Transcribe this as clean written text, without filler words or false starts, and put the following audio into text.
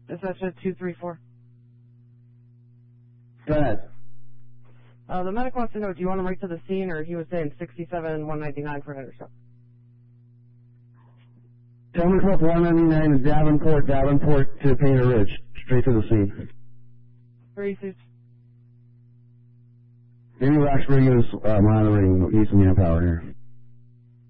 Dispatcher 234. Go ahead. The medic wants to know, do you want him right to the scene, or he was saying 67-199 for Henderson? Tell me Club 199 is Davenport to Painter Ridge, straight to the scene. 3 suits. Maybe Roxbury is monitoring, needs some manpower here.